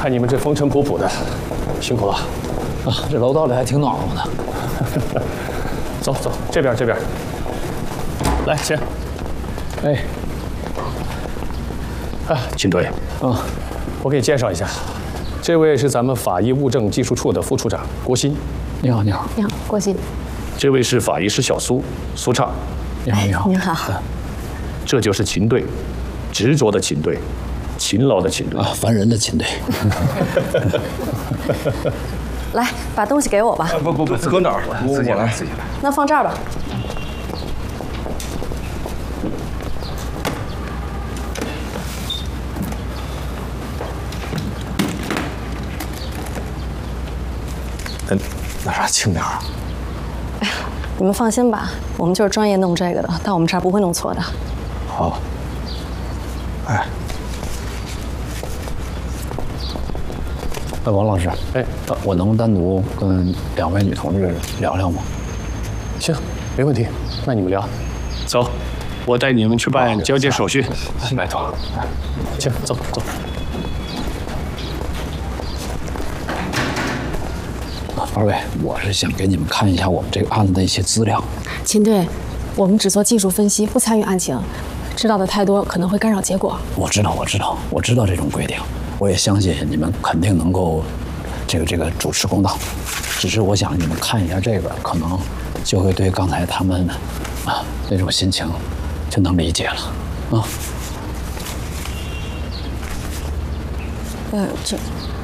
看你们这风尘仆仆的，辛苦了。 啊，这楼道里还挺暖和的。 走走，这边。来，先。 哎， 啊，秦队，我给你介绍一下，这位是咱们法医物证技术处的副处长郭鑫。 你好，你好。 你好，郭鑫。 这位是法医师小苏畅。 你好，你好。 您好。 这就是秦队，执着的秦队，勤劳的秦队啊，烦人的秦队。 来，把东西给我吧。 不，搁哪儿？自己来。 那放这儿吧。 那啥轻点儿。 哎呀，你们放心吧，我们就是专业弄这个的，到我们这儿不会弄错的。 好。哎， 王老师，我能单独跟2位女同志聊聊吗？ 行，没问题。那你们聊。走，我带你们去办交接手续。 拜托。 行，走。 2位，我是想给你们看一下我们这个案子的一些资料。 秦队，我们只做技术分析，不参与案情，知道的太多可能会干扰结果。 我知道这种规定，我也相信你们肯定能够这个主持公道。只是我想你们看一下这个，可能就会对刚才他们那种心情就能理解了啊。 这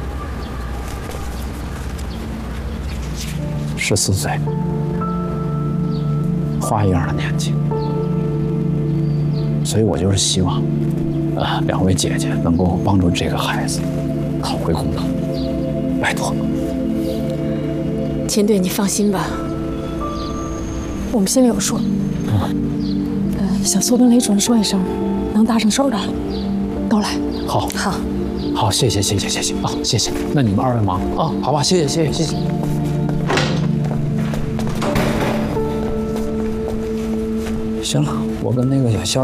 14岁，花一样的年纪，所以我就是希望2位姐姐能够帮助这个孩子讨回公道，拜托。 秦队，你放心吧，我们心里有数。向苏跟雷主任说一声，能搭上手的都来。 好，谢谢啊，谢谢。那你们2位忙啊，好吧，谢谢。行了，我跟那个小肖。